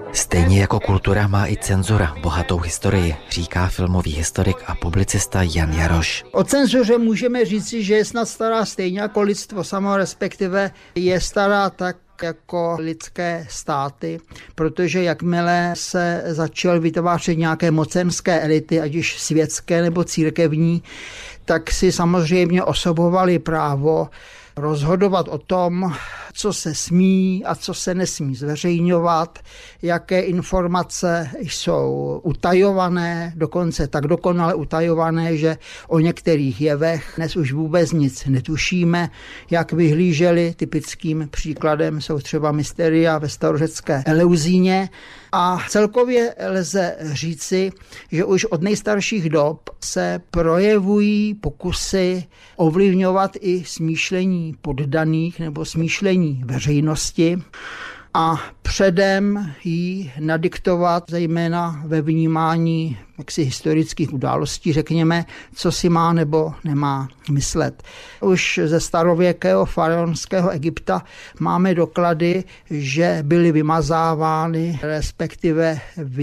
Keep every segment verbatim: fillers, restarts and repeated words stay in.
Stejně jako kultura má i cenzura bohatou historii, říká filmový historik a publicista Jan Jaroš. O cenzuře můžeme říci, že je snad stará stejně jako lidstvo samo, respektive je stará tak jako lidské státy, protože jakmile se začal vytvářet nějaké mocenské elity, ať už světské nebo církevní, tak si samozřejmě osobovali právo rozhodovat o tom, co se smí a co se nesmí zveřejňovat, jaké informace jsou utajované, dokonce tak dokonale utajované, že o některých jevech dnes už vůbec nic netušíme, jak vyhlíželi. Typickým příkladem jsou třeba mysteria ve starořecké Eleuzíně. A celkově lze říci, že už od nejstarších dob se projevují pokusy ovlivňovat i smýšlení poddaných nebo smýšlení veřejnosti a předem jí nadiktovat, zejména ve vnímání jaksi historických událostí, řekněme, co si má nebo nemá myslet. Už ze starověkého faraonského Egypta máme doklady, že byly vymazávány, respektive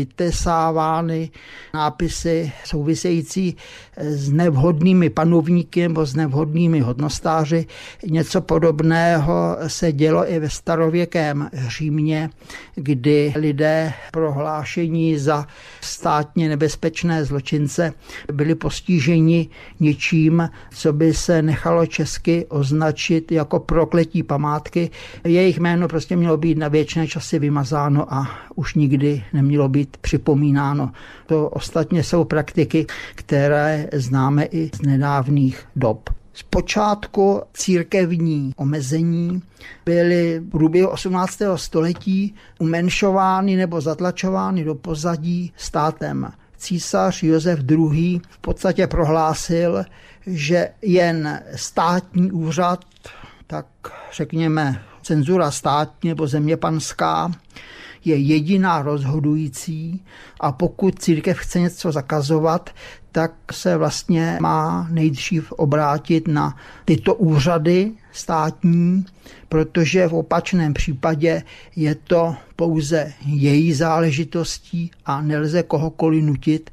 vytesávány nápisy související s nevhodnými panovníky nebo s nevhodnými hodnostáři. Něco podobného se dělo i ve starověkém Římě, kdy lidé prohlášení za státně nebezpečné zločince byli postiženi něčím, co by se nechalo česky označit jako prokletí památky. Jejich jméno prostě mělo být na věčné časy vymazáno a už nikdy nemělo být připomínáno. To ostatně jsou praktiky, které známe i z nedávných dob. Zpočátku církevní omezení byly v průběhu osmnáctého století umenšovány nebo zatlačovány do pozadí státem. Císař Josef druhý. v podstatě prohlásil, že jen státní úřad, tak řekněme cenzura státní nebo zeměpanská, je jediná rozhodující a pokud církev chce něco zakazovat, tak se vlastně má nejdřív obrátit na tyto úřady státní, protože v opačném případě je to pouze její záležitostí a nelze kohokoliv nutit,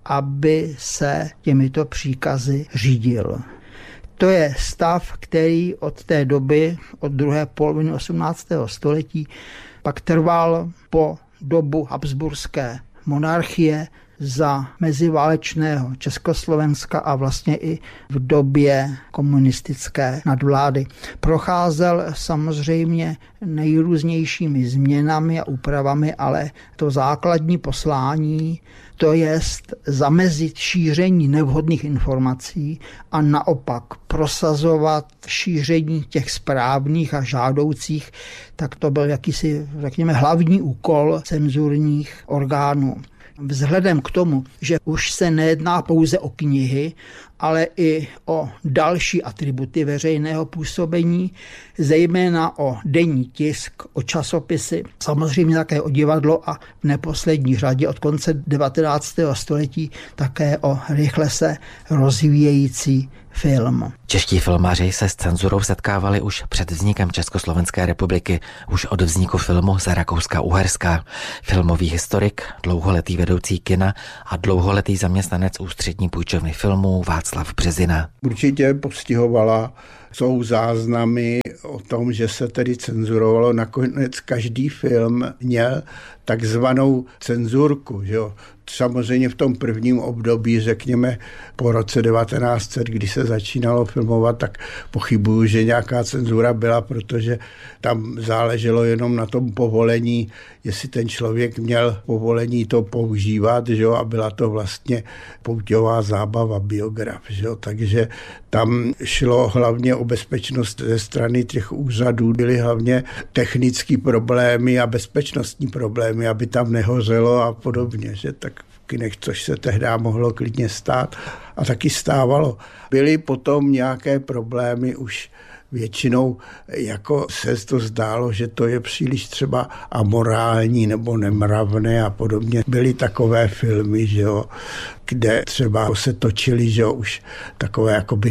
aby se těmito příkazy řídil. To je stav, který od té doby, od druhé poloviny osmnáctého století, pak trval po dobu habsburské monarchie za meziválečného Československa a vlastně i v době komunistické nadvlády. Procházel samozřejmě nejrůznějšími změnami a úpravami, ale to základní poslání, to jest zamezit šíření nevhodných informací a naopak prosazovat šíření těch správných a žádoucích, tak to byl jakýsi, řekněme, hlavní úkol cenzurních orgánů. Vzhledem k tomu, že už se nejedná pouze o knihy, ale i o další atributy veřejného působení, zejména o denní tisk, o časopisy, samozřejmě také o divadlo a v neposlední řadě od konce devatenáctého století také o rychle se rozvíjející film. Čeští filmaři se s cenzurou setkávali už před vznikem Československé republiky, už od vzniku filmu za Rakouska-Uherska. Filmový historik, dlouholetý vedoucí kina a dlouholetý zaměstnanec Ústřední půjčovny filmů Václav Březina. Určitě postihovala, jsou záznamy o tom, že se tedy cenzurovalo. Nakonec každý film měl takzvanou cenzurku, že jo. Samozřejmě v tom prvním období, řekněme po roce devatenáct set, kdy se začínalo filmovat, tak pochybuju, že nějaká cenzura byla, protože tam záleželo jenom na tom povolení, jestli ten člověk měl povolení to používat, že jo, a byla to vlastně pouťová zábava, biograf, že jo. Takže tam šlo hlavně o bezpečnost ze strany těch úřadů, byly hlavně technické problémy a bezpečnostní problémy, aby tam nehořelo a podobně, že tak v kinech, což se tehdy mohlo klidně stát a taky stávalo. Byly potom nějaké problémy už většinou, jako se to zdálo, že to je příliš třeba amorální nebo nemravné a podobně. Byly takové filmy, že jo, kde třeba se točily, že jo, už takové jakoby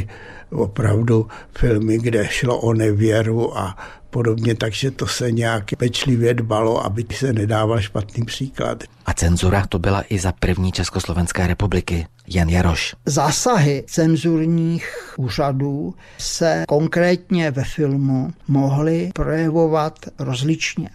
opravdu filmy, kde šlo o nevěru a podobně, takže to se nějak pečlivě dbalo, aby se nedával špatný příklad. A cenzura to byla i za první Československé republiky. Jan Jaroš. Zásahy cenzurních úřadů se konkrétně ve filmu mohly projevovat rozličně.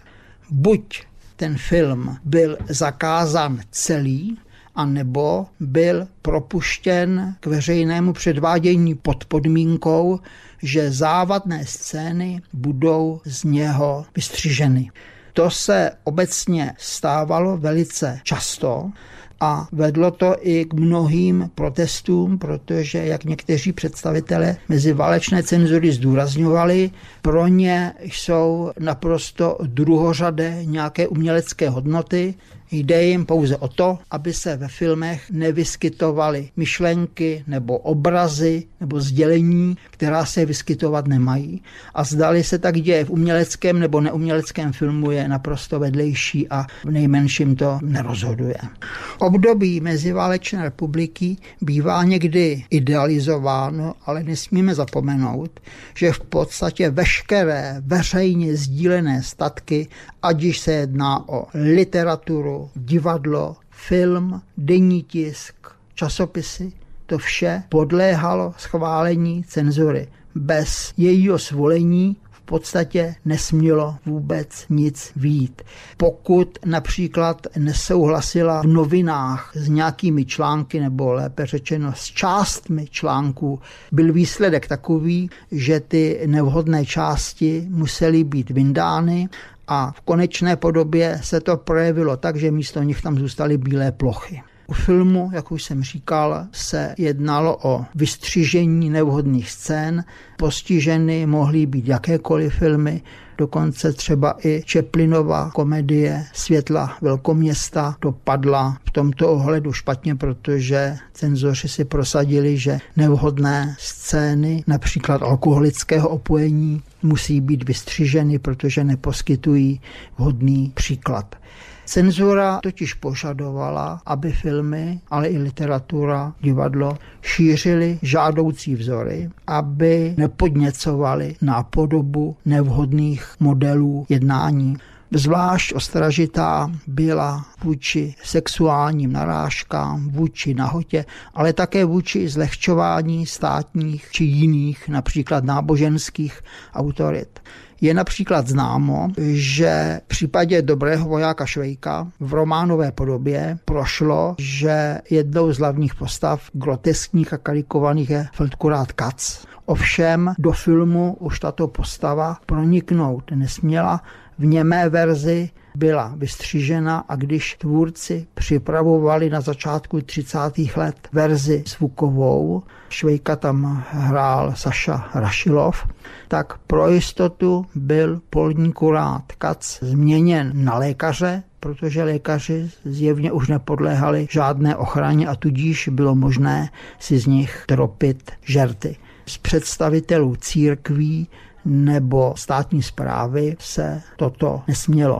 Buď ten film byl zakázán celý, anebo byl propuštěn k veřejnému předvádění pod podmínkou, že závadné scény budou z něho vystřiženy. To se obecně stávalo velice často a vedlo to i k mnohým protestům, protože, jak někteří představitelé meziválečné cenzury zdůrazňovali, pro ně jsou naprosto druhořadé nějaké umělecké hodnoty. Jde jim pouze o to, aby se ve filmech nevyskytovaly myšlenky nebo obrazy nebo sdělení, která se vyskytovat nemají. A zdali se tak děje v uměleckém nebo neuměleckém filmu, je naprosto vedlejší a v nejmenším to nerozhoduje. Období meziválečné republiky bývá někdy idealizováno, ale nesmíme zapomenout, že v podstatě veškeré veřejně sdílené statky, ať již se jedná o literaturu, divadlo, film, denní tisk, časopisy, to vše podléhalo schválení cenzury. Bez jejího svolení v podstatě nesmělo vůbec nic vyjít. Pokud například nesouhlasila v novinách s nějakými články, nebo lépe řečeno s částmi článků, byl výsledek takový, že ty nevhodné části musely být vyndány, a v konečné podobě se to projevilo tak, že místo nich tam zůstaly bílé plochy. U filmu, jak už jsem říkal, se jednalo o vystřižení nevhodných scén. Postiženy mohly být jakékoliv filmy, dokonce třeba i Chaplinova komedie Světla velkoměsta dopadla v tomto ohledu špatně, protože cenzoři si prosadili, že nevhodné scény, například alkoholického opojení, musí být vystřiženy, protože neposkytují vhodný příklad. Cenzura totiž požadovala, aby filmy, ale i literatura, divadlo šířily žádoucí vzory, aby nepodněcovaly nápodobu nevhodných modelů jednání. Zvlášť ostražitá byla vůči sexuálním narážkám, vůči nahotě, ale také vůči zlehčování státních či jiných, například náboženských autorit. Je například známo, že v případě Dobrého vojáka Švejka v románové podobě prošlo, že jednou z hlavních postav groteskních a karikovaných je feldkurát Katz. Ovšem do filmu už tato postava proniknout nesměla. V němé verzi byla vystřižena a když tvůrci připravovali na začátku třicátých let verzi zvukovou, Švejka tam hrál Saša Rašilov, tak pro jistotu byl polní kurát Katz změněn na lékaře, protože lékaři zjevně už nepodléhali žádné ochraně a tudíž bylo možné si z nich tropit žerty. Z představitelů církví nebo státní správy se toto nesmělo.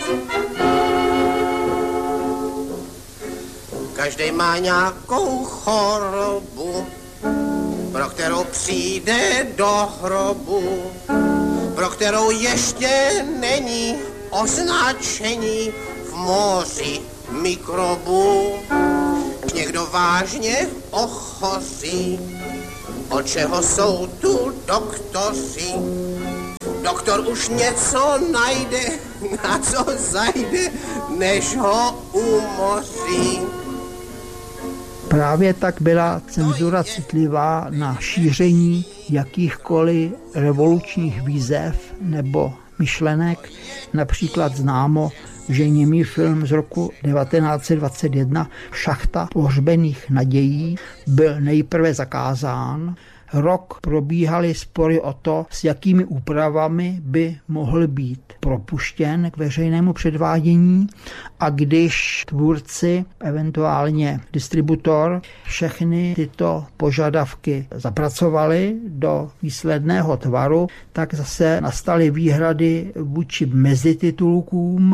Každý má nějakou chorobu, pro kterou přijde do hrobu, pro kterou ještě není označení v moři mikrobů. Někdo vážně ochoří, od čeho jsou tu doktoři? Doktor už něco najde, na co zajde, než ho umoří. Právě tak byla cenzura citlivá na šíření jakýchkoliv revolučních výzev nebo myšlenek. Například známo, že němý film z roku devatenáct set dvacet jedna Šachta pohřbených nadějí byl nejprve zakázán. Rok probíhaly spory o to, s jakými úpravami by mohl být propuštěn k veřejnému předvádění, a když tvůrci, eventuálně distributor, všechny tyto požadavky zapracovali do výsledného tvaru, tak zase nastaly výhrady vůči mezititulkům,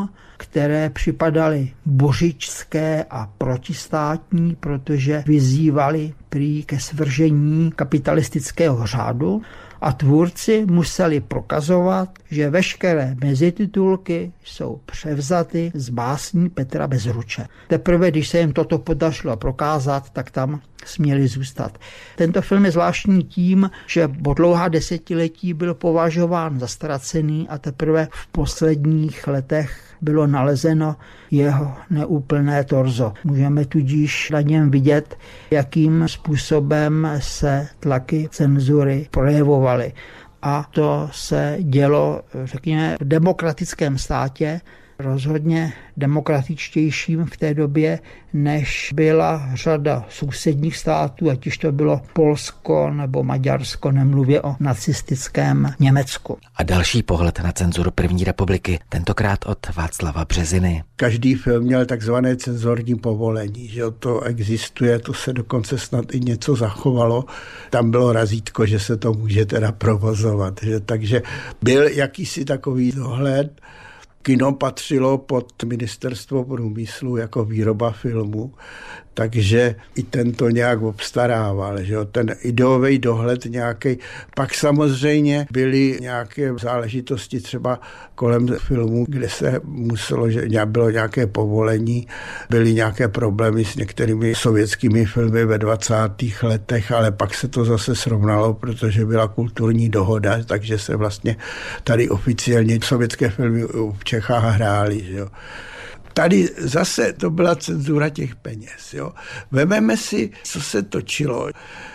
které připadaly bořičské a protistátní, protože vyzývaly prý ke svržení kapitalistického řádu, a tvůrci museli prokazovat, že veškeré mezititulky jsou převzaty z básní Petra Bezruče. Teprve, když se jim toto podařilo prokázat, tak tam směli zůstat. Tento film je zvláštní tím, že po dlouhá desetiletí byl považován za ztracený a teprve v posledních letech bylo nalezeno jeho neúplné torzo. Můžeme tudíž na něm vidět, jakým způsobem se tlaky cenzury projevovaly. A to se dělo, řekněme, v demokratickém státě, rozhodně demokratičtějším v té době, než byla řada sousedních států, ať už to bylo Polsko nebo Maďarsko, nemluvě o nacistickém Německu. A další pohled na cenzuru první republiky, tentokrát od Václava Březiny. Každý film měl takzvané cenzorní povolení, že to existuje, to se dokonce snad i něco zachovalo. Tam bylo razítko, že se to může teda provozovat. Že? Takže byl jakýsi takový dohled. Kino patřilo pod ministerstvo průmyslu jako výroba filmu, takže i tento nějak obstarával, že jo? Ten ideový dohled nějaký. Pak samozřejmě byly nějaké záležitosti třeba kolem filmu, kde se muselo, že bylo nějaké povolení, byly nějaké problémy s některými sovětskými filmy ve dvacátých letech, ale pak se to zase srovnalo, protože byla kulturní dohoda, takže se vlastně tady oficiálně sovětské filmy v Čechách hrály, že jo. Tady zase to byla cenzura těch peněz. Jo. Vememe si, co se točilo,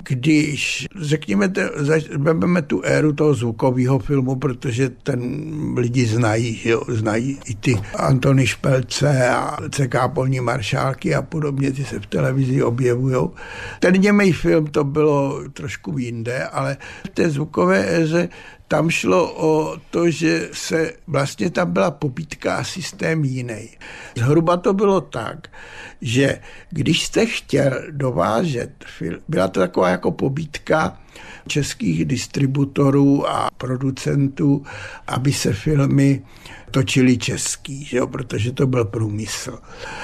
když, řekněme, vememe tu éru toho zvukového filmu, protože ten lidi znají, jo, znají i ty Antony Špelce a C K polní maršálky a podobně, ty se v televizi objevujou. Ten němej film to bylo trošku jinde, ale v té zvukové éře tam šlo o to, že se vlastně tam byla pobídka a systém jiný. Zhruba to bylo tak, že když jste chtěl dovážet film, byla to taková jako pobídka českých distributorů a producentů, aby se filmy točili český, že jo, protože to byl průmysl.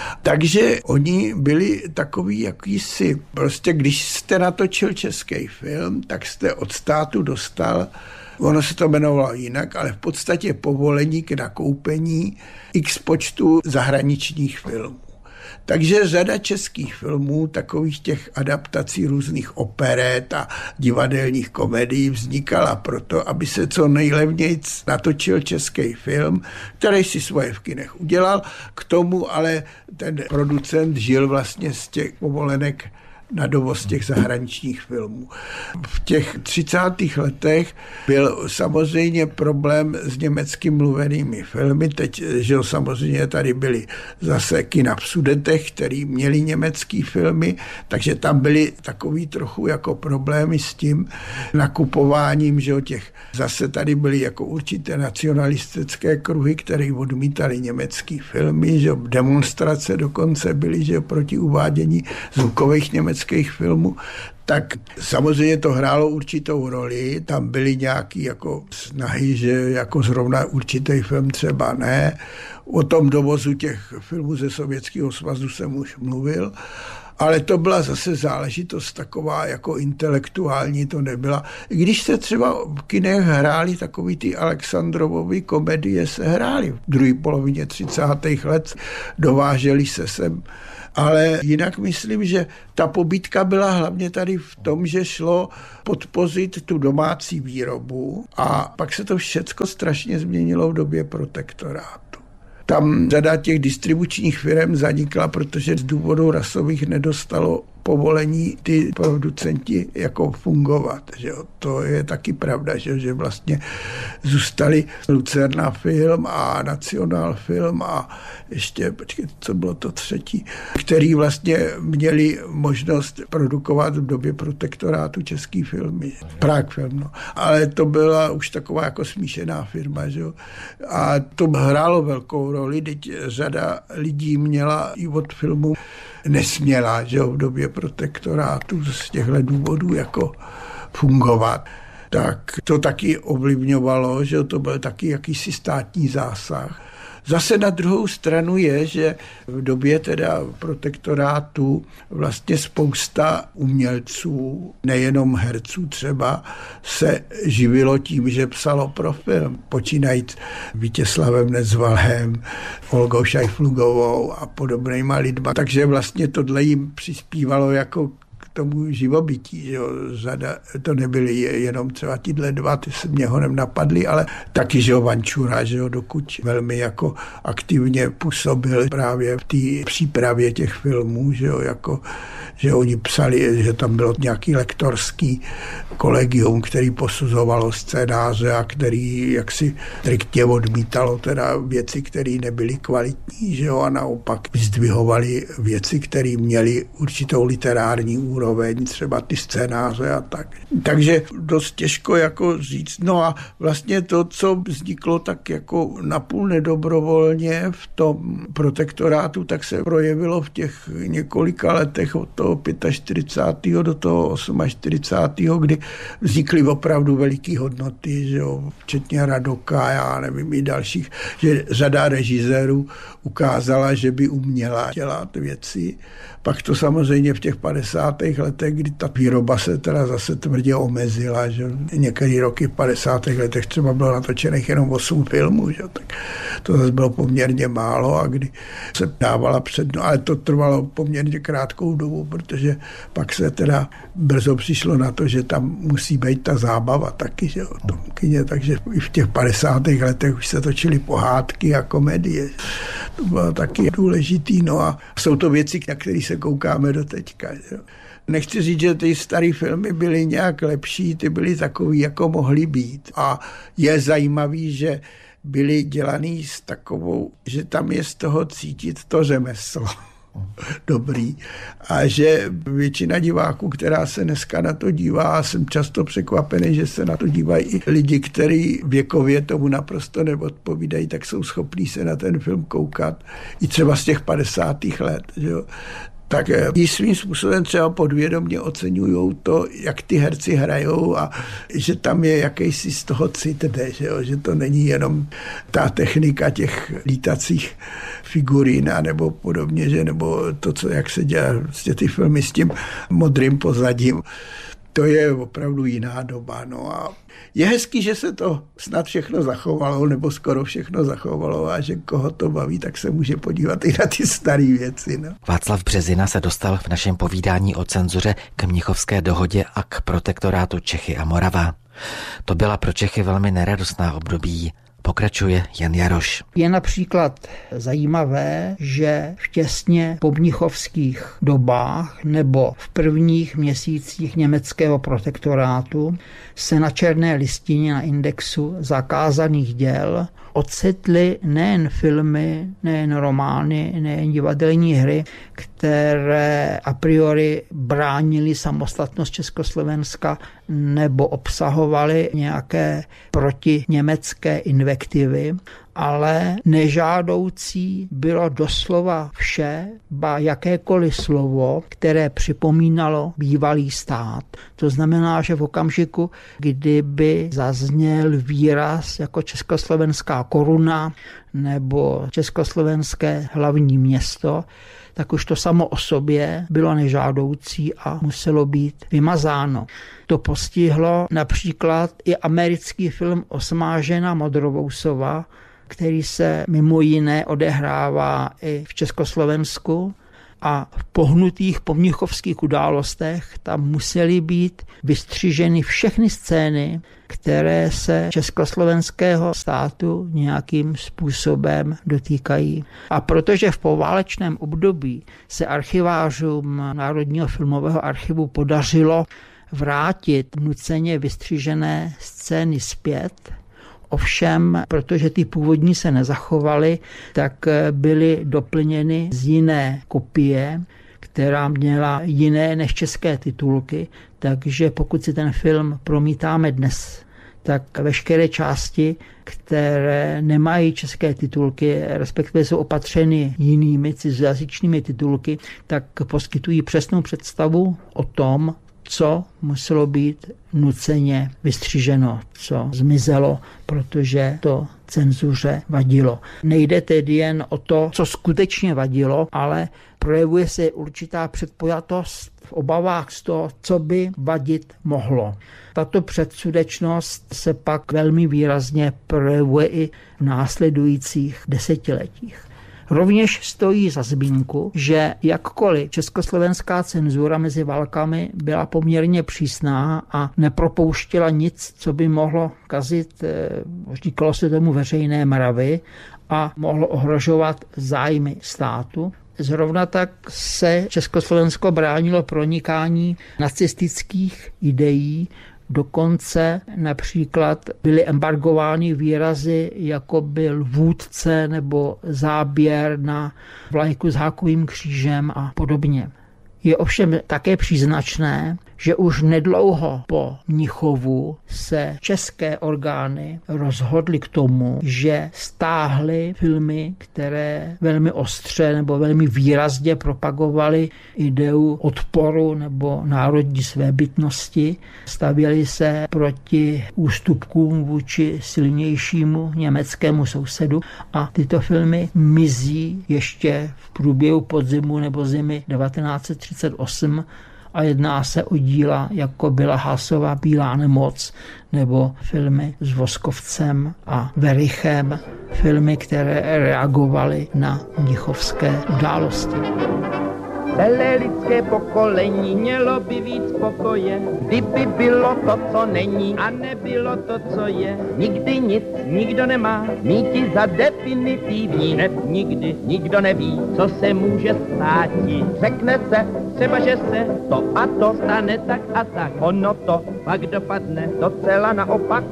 Takže oni byli takový jakýsi, prostě když jste natočil český film, tak jste od státu dostal, ono se to jmenovalo jinak, ale v podstatě povolení k nakoupení x počtu zahraničních filmů. Takže řada českých filmů, takových těch adaptací různých operet a divadelních komedií vznikala proto, aby se co nejlevněji natočil český film, který si svoje v kinech udělal. K tomu ale ten producent žil vlastně z těch povolenek na dovoz těch zahraničních filmů. V těch třicátých letech byl samozřejmě problém s německy mluvenými filmy. Teď, že samozřejmě tady byly zase kina v Sudetech, který měli německý filmy, takže tam byly takový trochu jako problémy s tím nakupováním, že těch zase tady byly jako určité nacionalistické kruhy, které odmítali německý filmy, že demonstrace dokonce byly, že proti uvádění zvukových německých filmů, tak samozřejmě to hrálo určitou roli, tam byly nějaký jako snahy, že jako zrovna určitý film třeba ne. O tom dovozu těch filmů ze Sovětského svazu jsem už mluvil, ale to byla zase záležitost taková jako intelektuální, to nebyla. I když se třeba v kinech hráli takový ty Alexandrovovy komedie, se hrály v druhé polovině třicátých let, dováželi se sem. Ale jinak myslím, že ta pobídka byla hlavně tady v tom, že šlo podpořit tu domácí výrobu a pak se to všecko strašně změnilo v době protektorátu. Tam řada těch distribučních firm zanikla, protože z důvodu rasových nedostalo povolení ty producenti jako fungovat. Že jo? To je taky pravda, že, že vlastně zůstali Lucerna film a Nacionál film a ještě, počkej, co bylo to třetí, který vlastně měli možnost produkovat v době protektorátu český filmy. Prague film, no. Ale to byla už taková jako smíšená firma, že jo? A to hrálo velkou roli, teď řada lidí měla i od filmu nesměla, že jo, v době protektorátu z těchto důvodů jako fungovat. Tak to taky ovlivňovalo, že to byl taky jakýsi státní zásah. Zase na druhou stranu je, že v době teda protektorátu vlastně spousta umělců, nejenom herců třeba, se živilo tím, že psalo pro film. Počínajíc Vítězslavem Nezvalem, Olgou Šajflugovou a podobnýma lidma. Takže vlastně tohle jim přispívalo jako k tomu živobytí. Jo. Zada, to nebyly jenom třeba tyhle dva, ty se mě honem napadly, ale taky, že jo, Vančura, že jo, dokud velmi jako aktivně působil právě v té přípravě těch filmů, že jo, jako, že oni psali, že tam bylo nějaký lektorský kolegium, který posuzovalo scénáře a který jaksi striktně odmítalo teda věci, které nebyly kvalitní, že jo, a naopak vyzdvihovali věci, které měly určitou literární úroveň, třeba ty scénáře a tak. Takže dost těžko jako říct. No a vlastně to, co vzniklo tak jako napůl nedobrovolně v tom protektorátu, tak se projevilo v těch několika letech od toho čtyřicátého pátého do toho čtyřicátého osmého, kdy vznikly opravdu veliký hodnoty, že jo, včetně Radoka, já nevím, i dalších, že řada režisérů ukázala, že by uměla dělat věci. Pak to samozřejmě v těch padesátých letech, kdy ta výroba se teda zase tvrdě omezila, že některé roky v padesátých letech třeba bylo natočených jenom osm filmů, že tak to zase bylo poměrně málo a kdy se dávala přednost, ale to trvalo poměrně krátkou dobu, protože pak se teda brzo přišlo na to, že tam musí být ta zábava taky, že jo, v tom kině, takže i v těch padesátých letech už se točily pohádky a komedie. To bylo taky důležitý, no a jsou to věci, na které se koukáme do teďka. Že? Nechci říct, že ty staré filmy byly nějak lepší, ty byly takový, jako mohly být. A je zajímavý, že byly dělaný s takovou, že tam je z toho cítit to řemeslo. Dobrý. A že většina diváků, která se dneska na to dívá, a jsem často překvapený, že se na to dívají i lidi, kteří věkově tomu naprosto neodpovídají, tak jsou schopní se na ten film koukat i třeba z těch padesátých let. Že jo. Tak i svým způsobem třeba podvědomě oceňují to, jak ty herci hrajou a že tam je jakýsi z toho cit, že, jo? Že to není jenom ta technika těch lítacích figurín a nebo podobně, že, nebo to, co, jak se dělá vlastně ty filmy s tím modrým pozadím. To je opravdu jiná doba. No a je hezký, že se to snad všechno zachovalo, nebo skoro všechno zachovalo a že koho to baví, tak se může podívat i na ty staré věci. No. Václav Březina se dostal v našem povídání o cenzuře k Mnichovské dohodě a k protektorátu Čechy a Morava. To byla pro Čechy velmi neradostná období. Pokračuje Jan Jaroš. Je například zajímavé, že v těsně pomnichovských dobách nebo v prvních měsících německého protektorátu se na černé listině na indexu zakázaných děl ocitly nejen filmy, nejen romány, nejen divadelní hry, které a priori bránily samostatnost Československa nebo obsahovaly nějaké protiněmecké invektivy, ale nežádoucí bylo doslova vše, ba jakékoliv slovo, které připomínalo bývalý stát. To znamená, že v okamžiku, kdyby zazněl výraz jako československá koruna nebo československé hlavní město, tak už to samo o sobě bylo nežádoucí a muselo být vymazáno. To postihlo například i americký film Osmá žena Modrovousova, který se mimo jiné odehrává i v Československu a v pohnutých pomnichovských událostech tam musely být vystřiženy všechny scény, které se československého státu nějakým způsobem dotýkají. A protože v poválečném období se archivářům Národního filmového archivu podařilo vrátit nuceně vystřižené scény zpět, ovšem, protože ty původní se nezachovaly, tak byly doplněny z jiné kopie, která měla jiné než české titulky, takže pokud si ten film promítáme dnes, tak veškeré části, které nemají české titulky, respektive jsou opatřeny jinými cizojazyčnými titulky, tak poskytují přesnou představu o tom, co muselo být nuceně vystřiženo, co zmizelo, protože to cenzuře vadilo. Nejde tedy jen o to, co skutečně vadilo, ale projevuje se určitá předpojatost v obavách z toho, co by vadit mohlo. Tato předsudečnost se pak velmi výrazně projevuje i v následujících desetiletích. Rovněž stojí za zmínku, že jakkoliv československá cenzura mezi válkami byla poměrně přísná a nepropouštěla nic, co by mohlo kazit, říkalo se tomu, veřejné mravy a mohlo ohrožovat zájmy státu, zrovna tak se Československo bránilo pronikání nacistických ideí. Dokonce například byly embargovány výrazy, jako byl vůdce nebo záběr na vlajku s hákovým křížem a podobně. Je ovšem také příznačné, že už nedlouho po Mnichovu se české orgány rozhodly k tomu, že stáhly filmy, které velmi ostře nebo velmi výrazně propagovaly ideu odporu nebo národní svébytnosti. Stavěly se proti ústupkům vůči silnějšímu německému sousedu a tyto filmy mizí ještě v průběhu podzimu nebo zimy devatenáct set třicet osm a jedná se o díla, jako byla Haasova Bílá nemoc nebo filmy s Voskovcem a Verichem, filmy, které reagovaly na mnichovské události. Celé lidské pokolení mělo by víc pokoje, kdyby bylo to, co není, a nebylo to, co je. Nikdy nic, nikdo nemá míti za definitivní, hned nikdy nikdo neví, co se může státi. Řekne se, třeba že se to a to stane tak a tak, ono to pak dopadne docela naopak.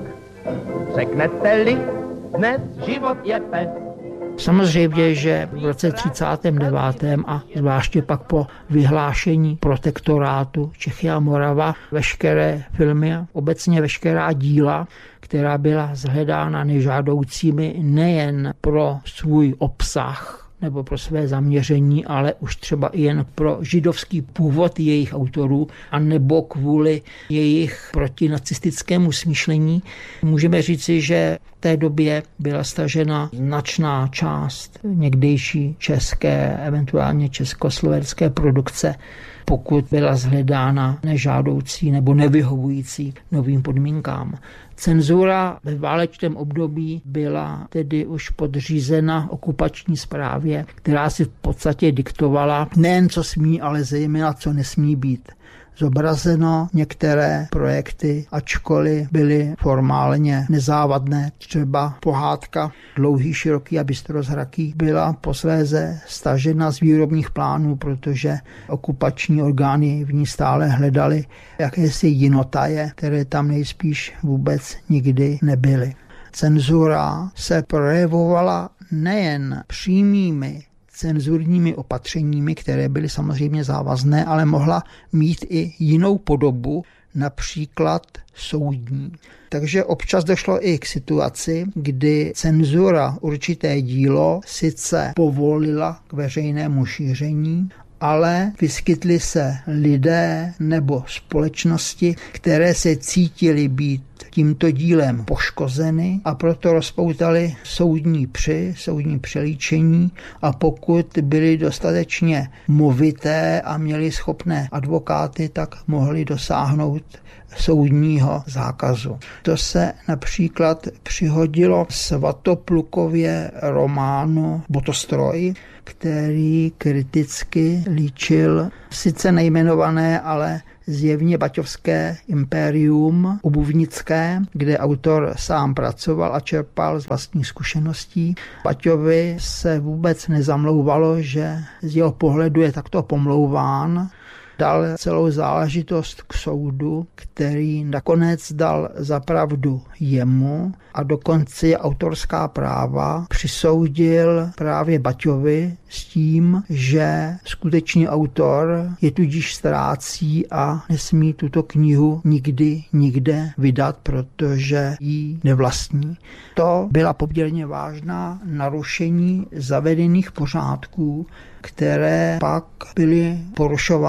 Řeknete-li, dnes život je pes. Samozřejmě, že v roce třicátém devátém a zvláště pak po vyhlášení protektorátu Čechy a Morava veškeré filmy a obecně veškerá díla, která byla shledána nežádoucími nejen pro svůj obsah nebo pro své zaměření, ale už třeba i jen pro židovský původ jejich autorů a nebo kvůli jejich protinacistickému smýšlení. Můžeme říci, že v té době byla stažena značná část někdejší české, eventuálně československé produkce, pokud byla shledána nežádoucí nebo nevyhovující novým podmínkám. Cenzura ve válečném období byla tedy už podřízena okupační správě, která si v podstatě diktovala nejen co smí, ale zejména co nesmí být zobrazeno. Některé projekty, ačkoliv byly formálně nezávadné, třeba pohádka Dlouhý, široký a bystrozraký, byla posléze stažena z výrobních plánů, protože okupační orgány v ní stále hledaly jakési jinotaje, které tam nejspíš vůbec nikdy nebyly. Cenzura se projevovala nejen přímými cenzurními opatřeními, které byly samozřejmě závazné, ale mohla mít i jinou podobu, například soudní. Takže občas došlo i k situaci, kdy cenzura určité dílo sice povolila k veřejnému šíření, ale vyskytli se lidé nebo společnosti, které se cítili být tímto dílem poškozeny a proto rozpoutali soudní při, soudní přelíčení a pokud byli dostatečně movité a měli schopné advokáty, tak mohli dosáhnout soudního zákazu. To se například přihodilo Svatoplukově románu Botostroj, který kriticky líčil sice nejmenované, ale zjevně baťovské impérium obuvnické, kde autor sám pracoval a čerpal z vlastních zkušeností. Baťovi se vůbec nezamlouvalo, že z jeho pohledu je takto pomlouván. Dal celou záležitost k soudu, který nakonec dal za pravdu jemu a dokonce autorská práva přisoudil právě Baťovi s tím, že skutečný autor je tudíž ztrácí a nesmí tuto knihu nikdy nikde vydat, protože ji nevlastní. To byla poměrně vážná narušení zavedených pořádků, které pak byly porušovány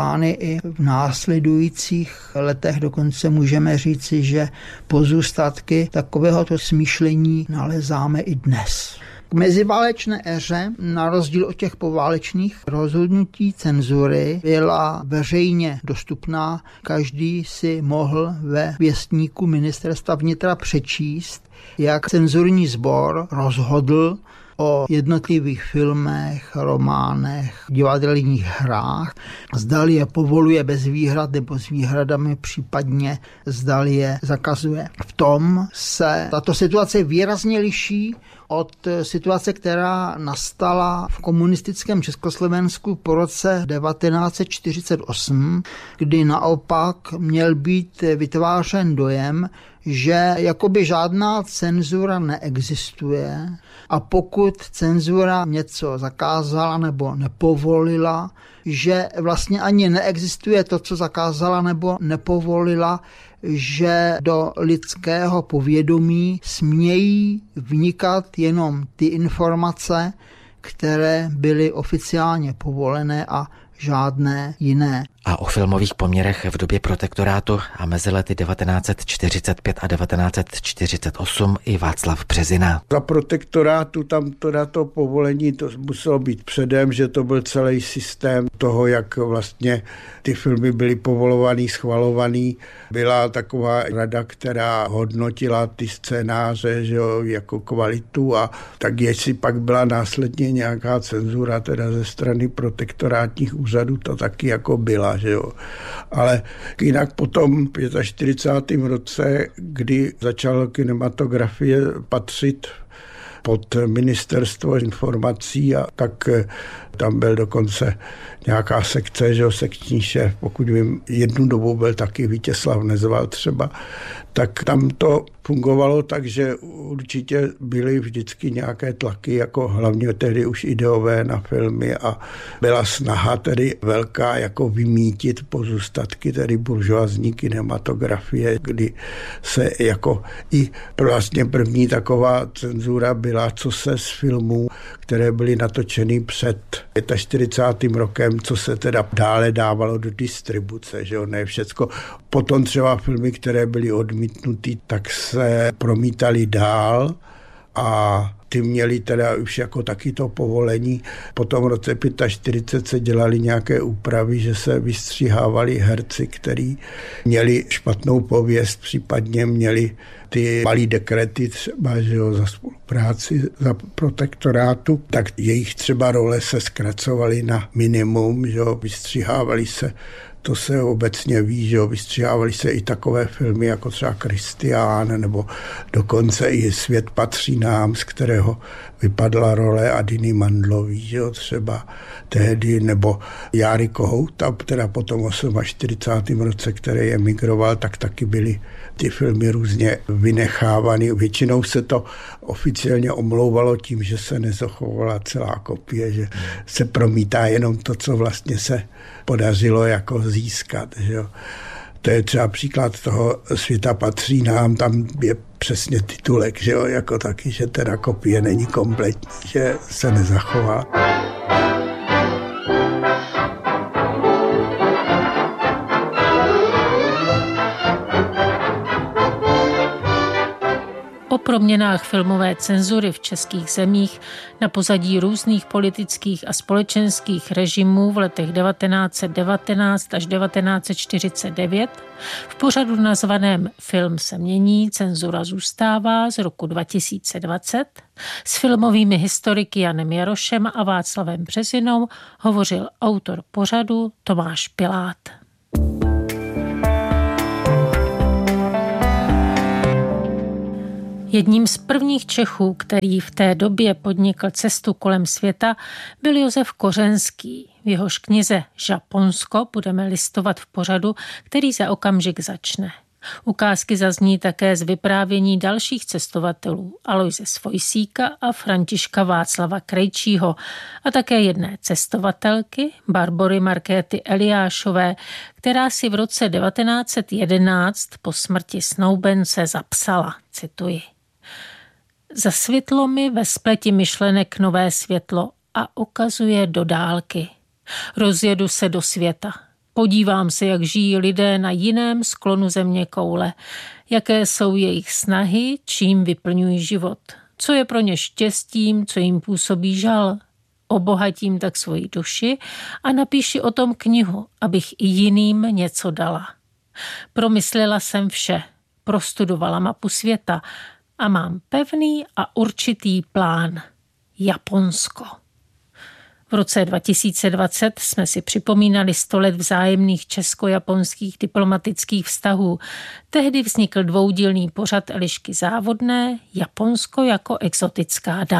i v následujících letech dokonce můžeme říci, že pozůstatky takovéhoto smýšlení nalezáme i dnes. K meziválečné éře, na rozdíl od těch poválečných, rozhodnutí cenzury byla veřejně dostupná. Každý si mohl ve věstníku ministerstva vnitra přečíst, jak cenzurní sbor rozhodl o jednotlivých filmech, románech, divadelních hrách, zdali je povoluje bez výhrad nebo s výhradami, případně zdali je zakazuje. V tom se tato situace výrazně liší od situace, která nastala v komunistickém Československu po roce devatenáct set čtyřicet osm, kdy naopak měl být vytvářen dojem, že jakoby žádná cenzura neexistuje a pokud cenzura něco zakázala nebo nepovolila, že vlastně ani neexistuje to, co zakázala nebo nepovolila, že do lidského povědomí smějí vnikat jenom ty informace, které byly oficiálně povolené a žádné jiné. A o filmových poměrech v době protektorátu a mezi lety devatenáct set čtyřicet pět a devatenáct set čtyřicet osm i Václav Březina. Za protektorátu tam teda to povolení to muselo být předem, že to byl celý systém toho, jak vlastně ty filmy byly povolovaný, schvalovaný. Byla taková rada, která hodnotila ty scénáře, že jo, jako kvalitu a tak jestli pak byla následně nějaká cenzura teda ze strany protektorátních úřadů, to taky jako byla. Že jo. Ale jinak potom v čtyřicátém pátém roce, kdy začala kinematografie patřit pod ministerstvo informací a tak tam byl dokonce nějaká sekce, že jo, sekční šéf, pokud vím, jednu dobu byl taky Vítězslav Nezval třeba, tak tam to fungovalo tak, že určitě byly vždycky nějaké tlaky, jako hlavně tedy už ideové na filmy a byla snaha tedy velká jako vymítit pozůstatky tedy buržoazní kinematografie, kdy se jako i vlastně první taková cenzura byla, co se z filmů, které byly natočeny před čtyřicátým pátým rokem, co se teda dále dávalo do distribuce, že jo, ne všecko. Potom třeba filmy, které byly odmítnuty, tak se promítaly dál a ty měli teda už jako taky to povolení. Potom v roce čtyřicet pět se dělali nějaké úpravy, že se vystřihávali herci, kteří měli špatnou pověst, případně měli ty malý dekrety třeba, že jo, za spolupráci za protektorátu, tak jejich třeba role se zkracovaly na minimum, že jo, vystřihávali se. To se obecně ví, že jo, vystřihávali se i takové filmy jako třeba Kristián, nebo dokonce i Svět patří nám, z kterého vypadla role Adiny Mandlový, že jo, třeba tehdy, nebo Járy Kohouta, teda potom čtyřicátém osmém roce, který emigroval, tak taky byly ty filmy různě vynechávány. Většinou se to oficiálně omlouvalo tím, že se nezachovala celá kopie, že se promítá jenom to, co vlastně se podařilo jako získat. Že jo. To je třeba příklad toho Světa patří nám, tam je přesně titulek, že jo, jako taky, že teda kopie není kompletní, že se nezachovala. O proměnách filmové cenzury v českých zemích na pozadí různých politických a společenských režimů v letech devatenáct set devatenáct až devatenáct set čtyřicet devět v pořadu nazvaném Film se mění, cenzura zůstává z roku dva tisíce dvacet s filmovými historiky Janem Jarošem a Václavem Březinou hovořil autor pořadu Tomáš Pilát. Jedním z prvních Čechů, který v té době podnikl cestu kolem světa, byl Josef Kořenský. V jehož knize Žaponsko budeme listovat v pořadu, který za okamžik začne. Ukázky zazní také z vyprávění dalších cestovatelů Alojze Svojsíka a Františka Václava Krejčího a také jedné cestovatelky Barbory Markéty Eliášové, která si v roce devatenáct set jedenáct po smrti snoubence zapsala, cituji: Zasvětlo mi ve spleti myšlenek nové světlo a ukazuje do dálky. Rozjedu se do světa. Podívám se, jak žijí lidé na jiném sklonu země koule, jaké jsou jejich snahy, čím vyplňují život, co je pro ně štěstím, co jim působí žal. Obohatím tak svoji duši a napíši o tom knihu, abych i jiným něco dala. Promyslela jsem vše, prostudovala mapu světa a mám pevný a určitý plán. Japonsko. V roce dva tisíce dvacet jsme si připomínali sto let vzájemných česko-japonských diplomatických vztahů. Tehdy vznikl dvoudílný pořad Elišky Závodné Japonsko jako exotická dáma.